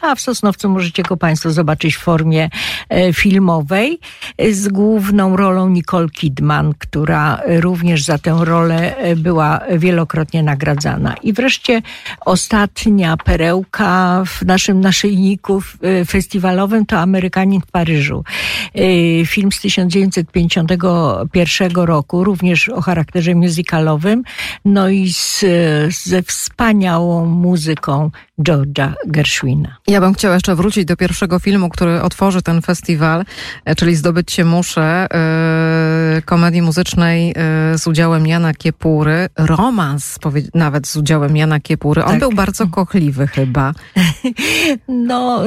a w Sosnowcu możecie go Państwo zobaczyć w formie filmowej z główną rolą Nicole Kidman, która również za tę rolę była wielokrotnie nagradzana. I wreszcie ostatnia perełka w naszym naszyjniku festiwalowym to Amerykanin w Paryżu. Film z 1951 roku, również o charakterze musicalowym, no i ze wspaniałą muzyką George'a Gershwina. Ja bym chciała jeszcze wrócić do pierwszego filmu, który otworzy ten festiwal, czyli Zdobyć się muszę, komedii muzycznej z udziałem Jana Kiepury. Romans nawet z udziałem Jana Kiepury. On był bardzo kochliwy chyba. No,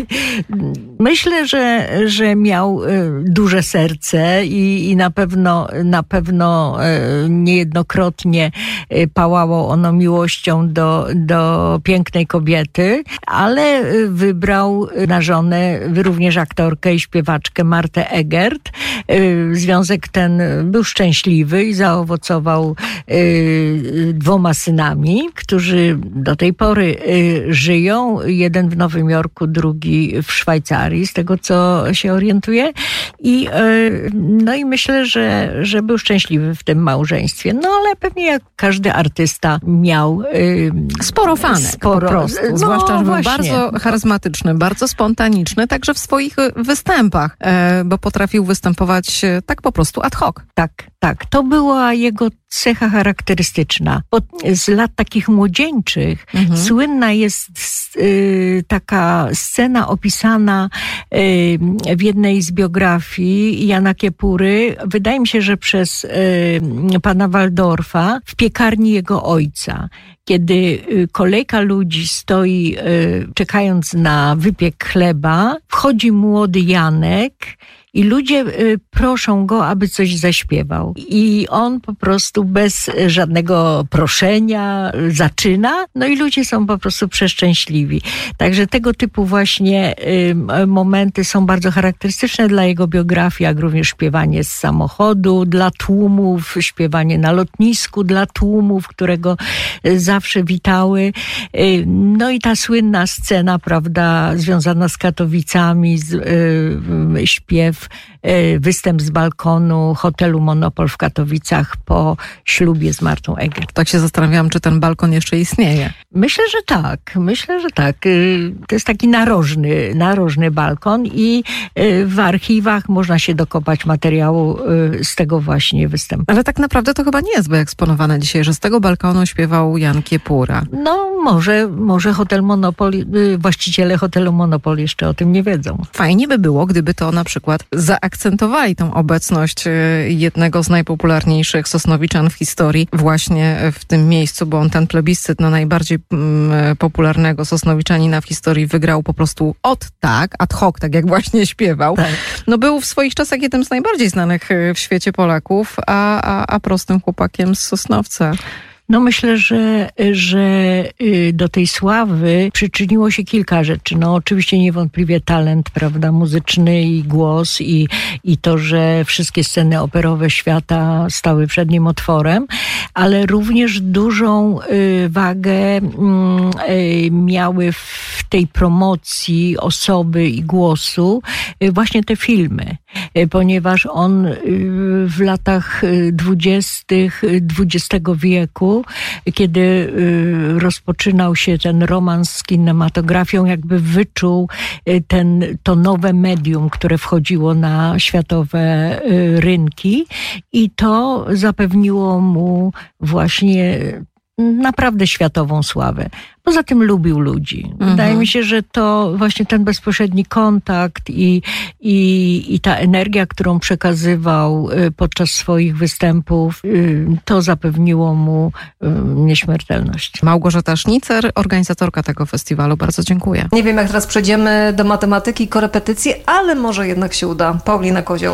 myślę, że miał duże serce i na pewno niejednokrotnie pałało ono miłością do pięknej kobiety, ale wybrał na żonę również aktorkę i śpiewaczkę Martę Egert. Związek ten był szczęśliwy i zaowocował 2 synami, którzy do tej pory żyją. Jeden w Nowym Jorku, drugi w Szwajcarii, z tego co się orientuję. No i myślę, że był szczęśliwy w tym małżeństwie. No ale pewnie jak każdy artysta miał sporo fanek po prostu. No, zwłaszcza, że był właśnie bardzo charyzmatyczny, bardzo spontaniczny, także w swoich występach, bo potrafił występować tak po prostu ad hoc. Tak. To była jego cecha charakterystyczna. Z lat takich młodzieńczych słynna jest taka scena opisana w jednej z biografii Jana Kiepury. Wydaje mi się, że przez pana Waldorfa w piekarni jego ojca. Kiedy kolejka ludzi stoi czekając na wypiek chleba, wchodzi młody Janek i ludzie proszą go, aby coś zaśpiewał. I on po prostu bez żadnego proszenia zaczyna, no i ludzie są po prostu przeszczęśliwi. Także tego typu właśnie momenty są bardzo charakterystyczne dla jego biografii, jak również śpiewanie z samochodu dla tłumów, śpiewanie na lotnisku dla tłumów, które go zawsze witały. No i ta słynna scena, prawda, związana z Katowicami, śpiew, występ z balkonu hotelu Monopol w Katowicach po ślubie z Martą Egert. Tak się zastanawiałam, czy ten balkon jeszcze istnieje. Myślę, że tak. To jest taki narożny balkon i w archiwach można się dokopać materiału z tego właśnie występu. Ale tak naprawdę to chyba nie jest wyeksponowane dzisiaj, że z tego balkonu śpiewał Jan Kiepura. No może Hotel Monopol, właściciele hotelu Monopol jeszcze o tym nie wiedzą. Fajnie by było, gdyby to na przykład zaakcentowali tą obecność jednego z najpopularniejszych Sosnowiczan w historii właśnie w tym miejscu, bo on ten plebiscyt na najbardziej popularnego Sosnowiczanina w historii wygrał po prostu ad hoc, tak jak właśnie śpiewał. Tak. No był w swoich czasach jednym z najbardziej znanych w świecie Polaków, a prostym chłopakiem z Sosnowca. No myślę, że do tej sławy przyczyniło się kilka rzeczy. No oczywiście niewątpliwie talent, prawda, muzyczny i głos i to, że wszystkie sceny operowe świata stały przed nim otworem, ale również dużą wagę miały w tej promocji osoby i głosu właśnie te filmy, ponieważ on w latach 20. XX wieku, kiedy rozpoczynał się ten romans z kinematografią, jakby wyczuł to nowe medium, które wchodziło na światowe rynki i to zapewniło mu właśnie naprawdę światową sławę. Poza tym lubił ludzi. Wydaje mi się, że to właśnie ten bezpośredni kontakt i ta energia, którą przekazywał podczas swoich występów, to zapewniło mu nieśmiertelność. Małgorzata Sznicer, organizatorka tego festiwalu. Bardzo dziękuję. Nie wiem, jak teraz przejdziemy do matematyki, korepetycji, ale może jednak się uda. Paulina Kozioł.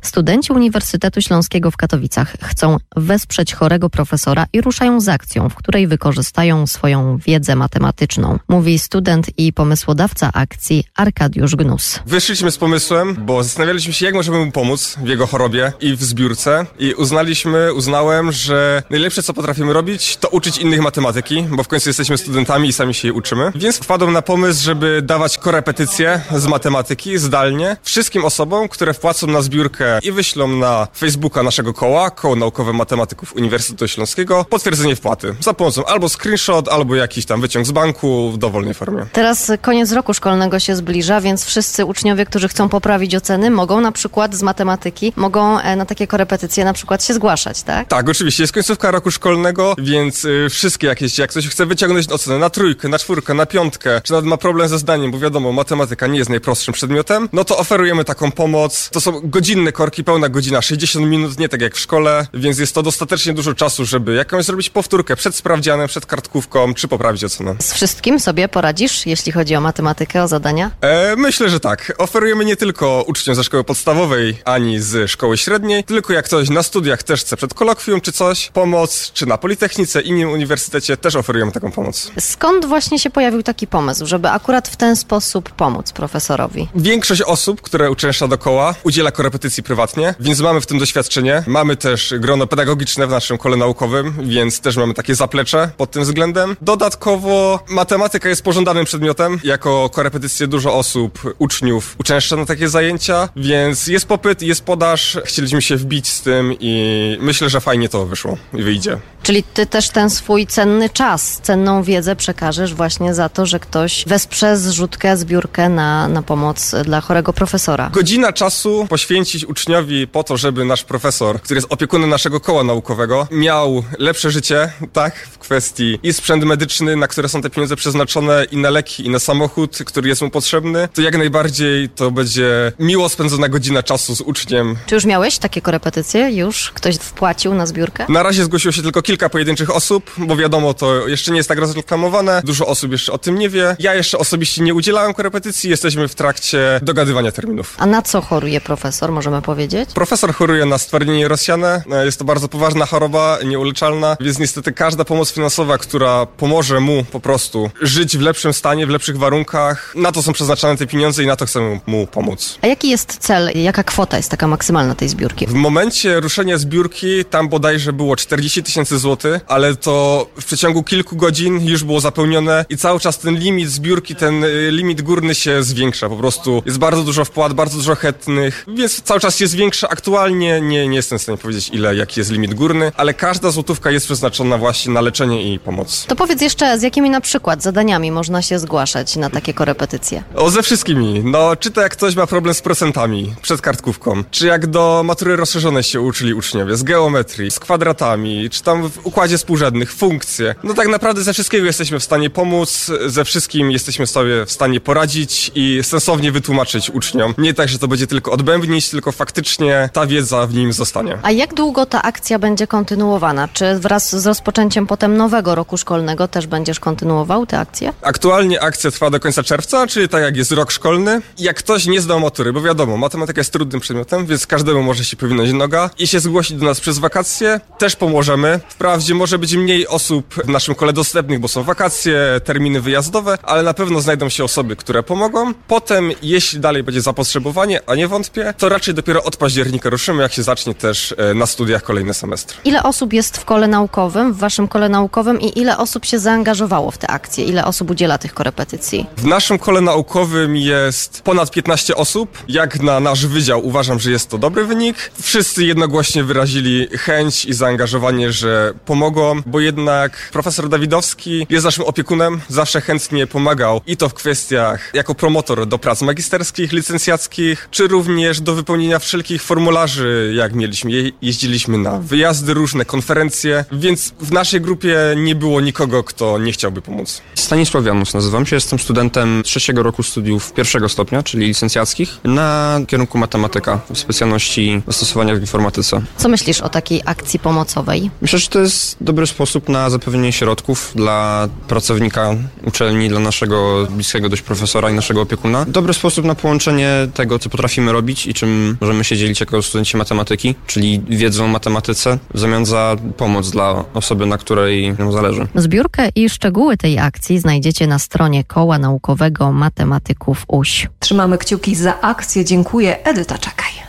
Studenci Uniwersytetu Śląskiego w Katowicach chcą wesprzeć chorego profesora i ruszają z akcją, w której wykorzystają swoją wiedzę matematyczną, mówi student i pomysłodawca akcji Arkadiusz Gnus. Wyszliśmy z pomysłem, bo zastanawialiśmy się, jak możemy mu pomóc w jego chorobie i w zbiórce i uznałem, że najlepsze, co potrafimy robić, to uczyć innych matematyki, bo w końcu jesteśmy studentami i sami się jej uczymy. Więc wpadłem na pomysł, żeby dawać korepetycje z matematyki zdalnie wszystkim osobom, które wpłacą na zbiórkę i wyślą na Facebooka naszego koła, Koło Naukowe Matematyków Uniwersytetu Śląskiego, potwierdzenie wpłaty za pomocą albo screenshot, albo jakiś tam wyciąg z banku w dowolnej formie. Teraz koniec roku szkolnego się zbliża, więc wszyscy uczniowie, którzy chcą poprawić oceny, mogą na przykład z matematyki, mogą na takie korepetycje na przykład się zgłaszać, tak? Tak, oczywiście. Jest końcówka roku szkolnego, więc wszystkie jakieś, jak ktoś chce wyciągnąć ocenę na 3, na 4, na 5, czy nawet ma problem ze zdaniem, bo wiadomo, matematyka nie jest najprostszym przedmiotem, no to oferujemy taką pomoc. To są godzinne korki, pełna godzina, 60 minut, nie tak jak w szkole, więc jest to dostatecznie dużo czasu, żeby jakąś zrobić powtórkę przed sprawdzianem, przed kartkówką, czy poprawić ocenę. Z wszystkim sobie poradzisz, jeśli chodzi o matematykę, o zadania? Myślę, że tak. Oferujemy nie tylko uczniom ze szkoły podstawowej, ani z szkoły średniej, tylko jak ktoś na studiach też chce przed kolokwium czy coś, pomoc, czy na Politechnice, innym uniwersytecie też oferujemy taką pomoc. Skąd właśnie się pojawił taki pomysł, żeby akurat w ten sposób pomóc profesorowi? Większość osób, które uczęszcza do koła, udziela korepetycji prywatnie, więc mamy w tym doświadczenie. Mamy też grono pedagogiczne w naszym kole naukowym, więc też mamy takie zaplecze pod tym względem. Dodatkowo matematyka jest pożądanym przedmiotem. Jako korepetycje dużo osób, uczniów uczęszcza na takie zajęcia, więc jest popyt, jest podaż. Chcieliśmy się wbić z tym i myślę, że fajnie to wyszło i wyjdzie. Czyli ty też ten swój cenny czas, cenną wiedzę przekażesz właśnie za to, że ktoś wesprze zrzutkę, zbiórkę na pomoc dla chorego profesora. Godzina czasu poświęcić uczniowi po to, żeby nasz profesor, który jest opiekunem naszego koła naukowego, miał lepsze życie, tak, w kwestii i sprzęt medyczny, na które są te pieniądze przeznaczone, i na leki, i na samochód, który jest mu potrzebny, to jak najbardziej to będzie miło spędzona godzina czasu z uczniem. Czy już miałeś takie korepetycje? Już ktoś wpłacił na zbiórkę? Na razie zgłosiło się tylko kilka pojedynczych osób, bo wiadomo, to jeszcze nie jest tak rozreklamowane, dużo osób jeszcze o tym nie wie. Ja jeszcze osobiście nie udzielałem korepetycji, jesteśmy w trakcie dogadywania terminów. A na co choruje profesor, możemy powiedzieć? Profesor choruje na stwardnienie rozsiane, jest to bardzo poważna choroba, nieuleczalna, więc niestety każda pomoc finansowa, która pomoże mu po prostu żyć w lepszym stanie, w lepszych warunkach, na to są przeznaczane te pieniądze i na to chcemy mu pomóc. A jaki jest cel, jaka kwota jest taka maksymalna tej zbiórki? W momencie ruszenia zbiórki tam bodajże było 40 000 złotych, ale to w przeciągu kilku godzin już było zapełnione i cały czas ten limit zbiórki, ten limit górny się zwiększa. Po prostu jest bardzo dużo wpłat, bardzo dużo chętnych, więc cały czas się zwiększa. Aktualnie nie jestem w stanie powiedzieć, jaki jest limit górny, ale każda złotówka jest przeznaczona właśnie na leczenie i pomoc. To powiedz jeszcze, z jakimi na przykład zadaniami można się zgłaszać na takie korepetycje? Ze wszystkimi. Czy to jak ktoś ma problem z procentami przed kartkówką, czy jak do matury rozszerzonej się uczyli uczniowie, z geometrii, z kwadratami, czy tam w układzie współrzędnych, funkcje. Tak naprawdę ze wszystkiego jesteśmy w stanie pomóc, ze wszystkim jesteśmy sobie w stanie poradzić i sensownie wytłumaczyć uczniom. Nie tak, że to będzie tylko odbębnić, tylko faktycznie ta wiedza w nim zostanie. A jak długo ta akcja będzie kontynuowana? Czy wraz z rozpoczęciem potem nowego roku szkolnego też będziesz kontynuował tę akcję? Aktualnie akcja trwa do końca czerwca, czyli tak jak jest rok szkolny. Jak ktoś nie zdał matury, bo wiadomo, matematyka jest trudnym przedmiotem, więc każdemu może się powinąć noga i się zgłosić do nas przez wakacje, też pomożemy. Wprawdzie może być mniej osób w naszym kole dostępnych, bo są wakacje, terminy wyjazdowe, ale na pewno znajdą się osoby, które pomogą. Potem, jeśli dalej będzie zapotrzebowanie, a nie wątpię, to raczej dopiero od października ruszymy, jak się zacznie też na studiach kolejny semestr. Ile osób jest w kole naukowym, w waszym kole naukowym i ile osób się zaangażowało w tę akcję? Ile osób udziela tych korepetycji? W naszym kole naukowym jest ponad 15 osób. Jak na nasz wydział uważam, że jest to dobry wynik. Wszyscy jednogłośnie wyrazili chęć i zaangażowanie, że pomogą, bo jednak profesor Dawidowski jest naszym opiekunem, zawsze chętnie pomagał i to w kwestiach jako promotor do prac magisterskich, licencjackich, czy również do wypełnienia wszelkich formularzy, jak mieliśmy. Jeździliśmy na wyjazdy, różne konferencje, więc w naszej grupie nie było nikogo, kto nie chciałby pomóc. Stanisław Janus nazywam się, jestem studentem 3. roku studiów 1. stopnia, czyli licencjackich, na kierunku matematyka w specjalności zastosowania w informatyce. Co myślisz o takiej akcji pomocowej? Myślę, że to to jest dobry sposób na zapewnienie środków dla pracownika uczelni, dla naszego bliskiego dość profesora i naszego opiekuna. Dobry sposób na połączenie tego, co potrafimy robić i czym możemy się dzielić jako studenci matematyki, czyli wiedzą o matematyce w zamian za pomoc dla osoby, na której nam zależy. Zbiórkę i szczegóły tej akcji znajdziecie na stronie Koła Naukowego Matematyków UŚ. Trzymamy kciuki za akcję. Dziękuję. Edyta Czekaj.